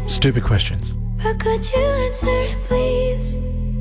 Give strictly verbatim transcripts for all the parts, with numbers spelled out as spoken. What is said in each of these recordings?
Stupid questions. But could you answer it, please?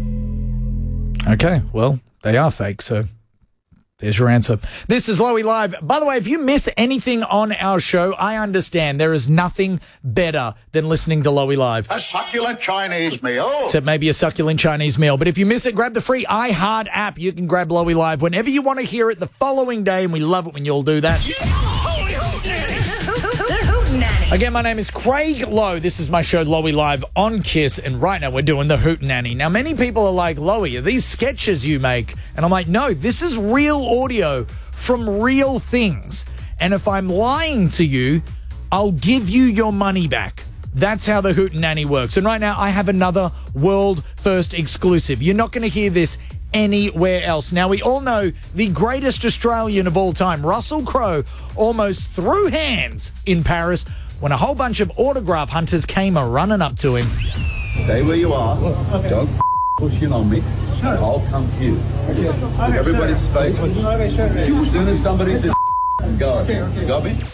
Okay, well, they are fake, so there's your answer. This is Lowy Live. By the way, if you miss anything on our show, I understand. There is nothing better than listening to Lowy Live. A succulent Chinese meal. Except maybe a succulent Chinese meal. But if you miss it, grab the free iHeart app. You can grab Lowy Live whenever you want to hear it the following day, and we love it when you all do that. Yeah. Holy hoot nanny. The hoot nanny. Again, my name is Craig Lowe. This is my show, Lowy Live, on KISS, and right now we're doing the Hoot Nanny. Now, many people are like, Lowy, are these sketches you make? And I'm like, no, this is real audio from real things. And if I'm lying to you, I'll give you your money back. That's how the Hoot Nanny works. And right now, I have another world-first exclusive. You're not going to hear this anywhere else. Now, we all know the greatest Australian of all time, Russell Crowe, almost threw hands in Paris when a whole bunch of autograph hunters came a-running up to him. Stay where you are. Don't push in on me. I'll come to you. Just give everybody's space. As soon as somebody says go. You got me?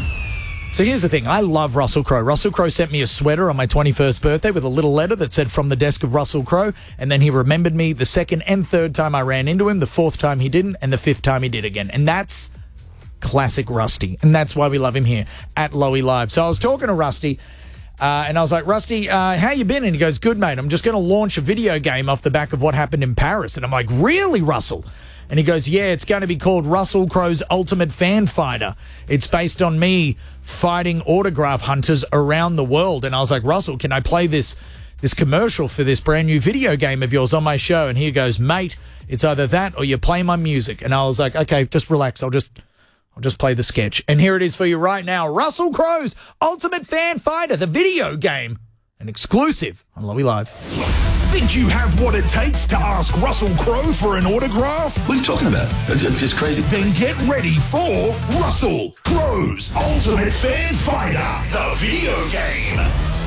So here's the thing. I love Russell Crowe. Russell Crowe sent me a sweater on my twenty-first birthday with a little letter that said, from the desk of Russell Crowe. And then he remembered me the second and third time I ran into him, the fourth time he didn't, and the fifth time he did again. And that's classic Rusty. And that's why we love him here at Lowy Live. So I was talking to Rusty, uh, and I was like, Rusty, uh, how you been? And he goes, good, mate. I'm just going to launch a video game off the back of what happened in Paris. And I'm like, really, Russell? And he goes, yeah, it's going to be called Russell Crowe's Ultimate Fan Fighter. It's based on me fighting autograph hunters around the world. And I was like, Russell, can I play this this commercial for this brand new video game of yours on my show? And he goes, mate, it's either that or you play my music. And I was like, okay, just relax. I'll just I'll just play the sketch. And here it is for you right now. Russell Crowe's Ultimate Fan Fighter, the video game, an exclusive on Lowy Live. Think you have what it takes to ask Russell Crowe for an autograph? What are you talking about? It's, it's just crazy. Then get ready for Russell Crowe's Ultimate Fan Fighter, the video game.